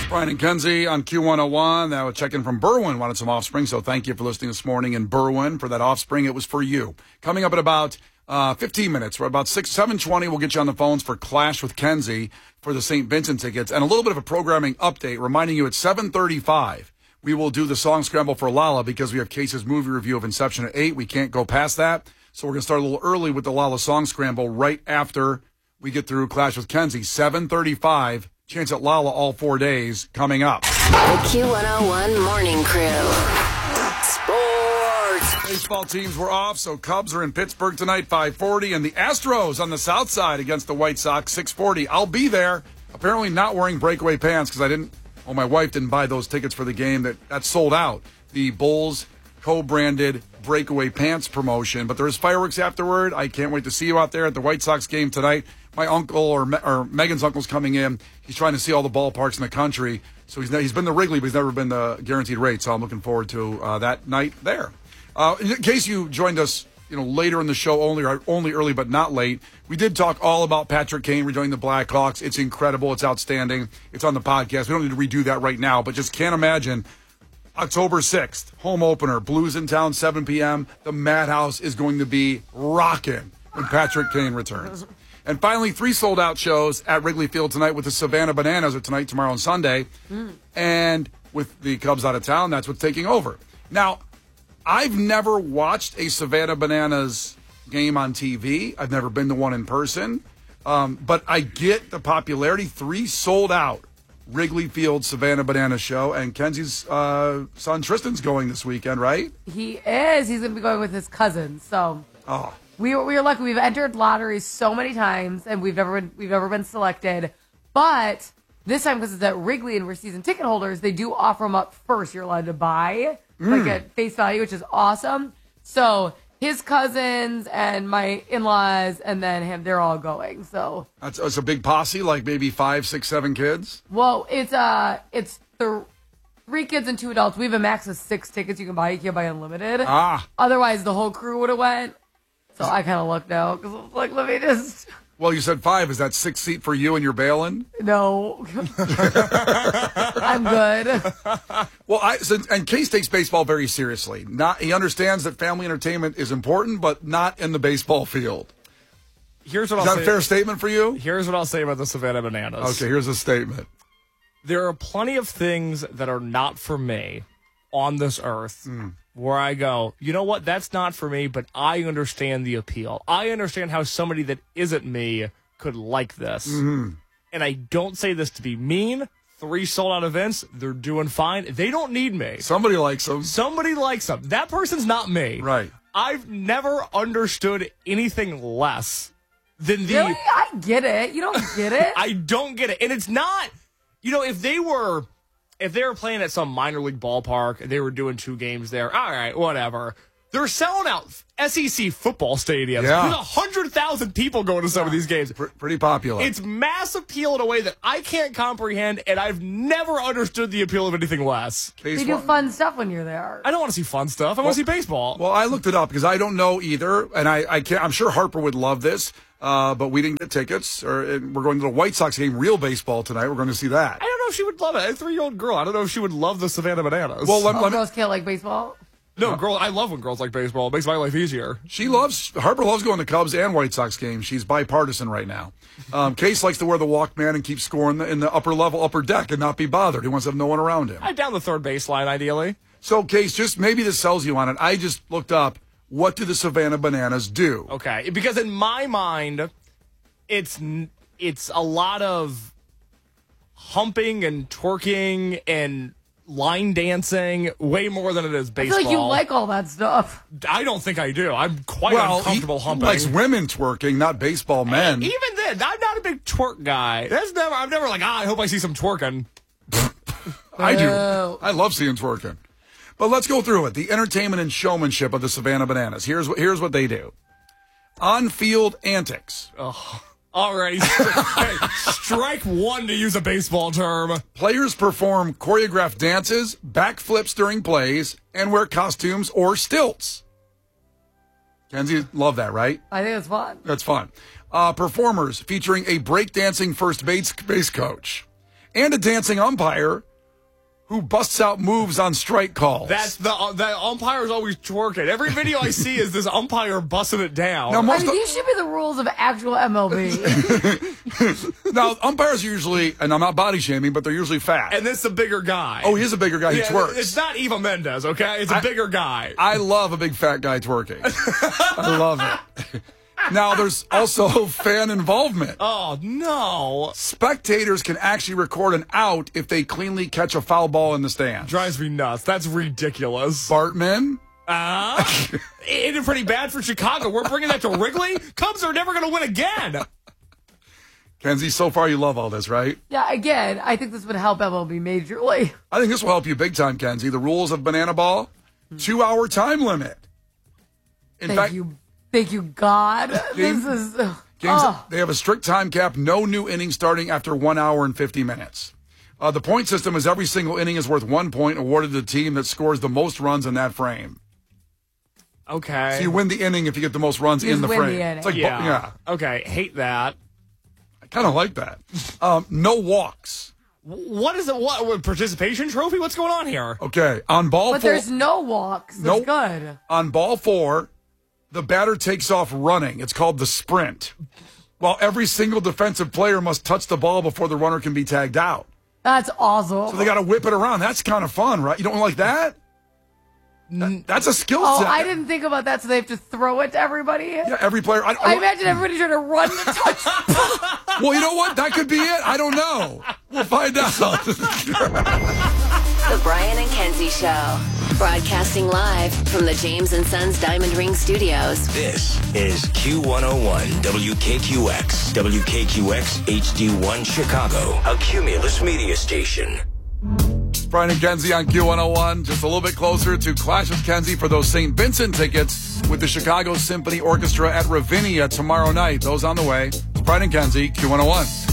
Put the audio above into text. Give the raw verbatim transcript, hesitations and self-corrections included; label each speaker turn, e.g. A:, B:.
A: Brian and Kenzie on Q one oh one. Now, a check-in from Berwyn wanted some Offspring, so thank you for listening this morning. And Berwyn, for that Offspring, it was for you. Coming up in about uh, fifteen minutes, we're about six, seven twenty, we'll get you on the phones for Clash with Kenzie for the Saint Vincent tickets. And a little bit of a programming update, reminding you at seven thirty-five, we will do the song scramble for Lala because we have Case's movie review of Inception at eight. We can't go past that. So we're going to start a little early with the Lala song scramble right after we get through Clash with Kenzie. seven thirty-five. Chance at Lala all four days coming up.
B: The Q one oh one Morning Crew. Sports.
A: Baseball teams were off, so Cubs are in Pittsburgh tonight, five forty, and the Astros on the south side against the White Sox, six forty. I'll be there, apparently not wearing breakaway pants because I didn't, well, my wife didn't buy those tickets for the game. That That's sold out. The Bulls co-branded breakaway pants promotion, but there's fireworks afterward. I can't wait to see you out there at the White Sox game tonight. My uncle or, Me- or Megan's uncle's coming in. He's trying to see all the ballparks in the country. So he's, ne- he's been to Wrigley, but he's never been the guaranteed rate. So I'm looking forward to uh, that night there. Uh, in case you joined us, you know, later in the show, only or only early but not late, we did talk all about Patrick Kane rejoining the Blackhawks. It's incredible. It's outstanding. It's on the podcast. We don't need to redo that right now, but just can't imagine October sixth, home opener, Blues in town, seven p.m. The Madhouse is going to be rocking when Patrick Kane returns. And finally, three sold-out shows at Wrigley Field tonight with the Savannah Bananas, or tonight, tomorrow, and Sunday. Mm. And with the Cubs out of town, that's what's taking over. Now, I've never watched a Savannah Bananas game on T V. I've never been to one in person. Um, but I get the popularity. Three sold-out Wrigley Field Savannah Banana show. And Kenzie's uh, son Tristan's going this weekend, right?
C: He is. He's going to be going with his cousin. So
A: oh.
C: we we are lucky. We've entered lotteries so many times, and we've never been we've never been selected. But this time, because it's at Wrigley and we're season ticket holders, they do offer them up first. You're allowed to buy mm. like at face value, which is awesome. So his cousins and my in-laws and then him, they're all going. So
A: that's, that's a big posse, like maybe five, six, seven kids.
C: Well, it's uh, it's the three kids and two adults. We have a max of six tickets you can buy. You can't buy unlimited.
A: Ah.
C: Otherwise, the whole crew would have went. So I kind of looked out because I was like, let me just.
A: Well, you said five. Is that six seat for you and you're bailing?
C: No. I'm good.
A: Well, I since, and Case takes baseball very seriously. Not He understands that family entertainment is important, but not in the baseball field.
D: Here's what
A: is
D: I'll
A: that
D: say.
A: a fair statement for you?
D: Here's what I'll say about the Savannah Bananas.
A: Okay, here's a statement.
D: There are plenty of things that are not for me on this earth. Mm. Where I go, you know what, that's not for me, but I understand the appeal. I understand how somebody that isn't me could like this.
A: Mm-hmm.
D: And I don't say this to be mean. Three sold-out events, they're doing fine. They don't need me.
A: Somebody likes them.
D: Somebody likes them. That person's not me.
A: Right.
D: I've never understood anything less than the...
C: Really? I get it. You don't get it?
D: I don't get it. And it's not... You know, if they were... If they were playing at some minor league ballpark and they were doing two games there, all right, whatever. They're selling out S E C football stadiums.
A: Yeah.
D: There's one hundred thousand people going to some of these games.
A: P- pretty popular.
D: It's mass appeal in a way that I can't comprehend, and I've never understood the appeal of anything less.
C: They do fun stuff when you're there.
D: I don't want to see fun stuff. I
A: well,
D: want to see baseball.
A: Well, I looked it up because I don't know either, and I, I can't, I'm sure Harper would love this. Uh, but we didn't get tickets. Or we're going to the White Sox game, real baseball tonight. We're going to see that.
D: I don't know if she would love it. A three-year-old girl. I don't know if she would love the Savannah Bananas.
A: Well, let,
C: oh,
A: let
C: girls can't like baseball?
D: No, girl. I love when girls like baseball. It makes my life easier.
A: She loves, Harper loves going to Cubs and White Sox games. She's bipartisan right now. Um, Case likes to wear the Walkman and keep scoring in the upper level, upper deck and not be bothered. He wants to have no one around him.
D: I down the third baseline, ideally.
A: So, Case, just maybe this sells you on it. I just looked up, what do the Savannah Bananas do?
D: Okay, because in my mind... It's it's a lot of humping and twerking and line dancing, way more than it is baseball.
C: I feel like you like all that stuff.
D: I don't think I do. I'm quite
A: well,
D: uncomfortable
A: he,
D: humping.
A: He likes women twerking, not baseball men.
D: And even then, I'm not a big twerk guy. That's never. I'm never like, ah, I hope I see some twerking.
A: I do. I love seeing twerking. But let's go through it. The entertainment and showmanship of the Savannah Bananas. Here's what here's what they do. On-field antics.
D: Oh. Already, hey, strike one to use a baseball term.
A: Players perform choreographed dances, backflips during plays, and wear costumes or stilts. Kenzie, love that, right?
C: I think it's fun.
A: That's fun. Uh, performers featuring a breakdancing first base, base coach. and a dancing umpire who busts out moves on strike calls.
D: That's the uh, the umpire's always twerking. Every video I see is this umpire busting it down.
A: Now,
C: I
A: most
C: mean, these should be the rules of actual M L B.
A: now, umpires are usually, and I'm not body shaming, but they're usually fat.
D: And this is a bigger guy.
A: Oh, he is a bigger guy. He
D: Yeah,
A: twerks.
D: It's not Eva Mendes, okay? It's a
A: I-
D: bigger guy.
A: I love a big fat guy twerking. I love it. Now, there's also fan involvement.
D: Oh, no.
A: Spectators can actually record an out if they cleanly catch a foul ball in the stands.
D: Drives me nuts. That's ridiculous.
A: Bartman?
D: Uh, it's pretty bad for Chicago. We're bringing that to Wrigley? Cubs are never going to win again.
A: Kenzie, so far you love all this, right?
C: Yeah, again, I think this would help M L B majorly.
A: I think this will help you big time, Kenzie. The rules of Banana Ball, two-hour time limit. In
C: Thank
A: fact,
C: you. Thank you, God.
A: Game-
C: This is. ugh.
A: games,
C: Oh.
A: they have a strict time cap, no new innings starting after one hour and fifty minutes. Uh, the point system is every single inning is worth one point awarded to the team that scores the most runs in that frame.
D: Okay.
A: So you win the inning if you get the most runs
C: You
A: in
C: just
A: the
C: win
A: frame.
C: the inning.
A: It's like,
D: yeah.
A: yeah,
D: Okay. Hate that.
A: I kind of like that. Um, no walks.
D: What is it? What, what participation trophy? What's going on here?
A: Okay, on ball
C: But
A: four,
C: there's no walks. That's
A: Nope.
C: good.
A: on ball four, the batter takes off running. It's called the sprint. While every single defensive player must touch the ball before the runner can be tagged out.
C: That's awesome.
A: So they got to whip it around. That's kind of fun, right? You don't like that? That- That's a skill
C: oh,
A: set.
C: I didn't think about that, so they have to throw it to everybody?
A: Yeah, every player. I,
C: I imagine everybody trying to run to touch.
A: well, you know what? That could be it. I don't know. We'll find out.
B: The Brian and Kenzie Show. Broadcasting live from the James and Sons Diamond Ring Studios.
E: This is Q one oh one W K Q X, W K Q X H D one Chicago, a Cumulus media station.
A: Brian and Kenzie on Q one oh one. Just a little bit closer to Clash with Kenzie for those Saint Vincent tickets with the Chicago Symphony Orchestra at Ravinia tomorrow night. Those on the way. Brian and Kenzie, Q one oh one.